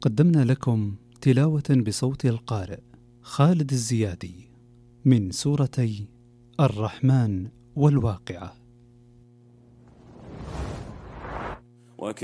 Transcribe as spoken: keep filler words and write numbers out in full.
قدمنا لكم تلاوة بصوت القارئ خالد الزيادي من سورتي الرحمن والواقعة.